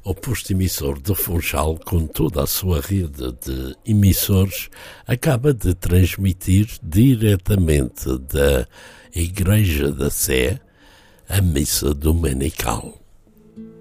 O posto emissor do Funchal, com toda a sua rede de emissores, acaba de transmitir diretamente da Igreja da Sé a missa dominical.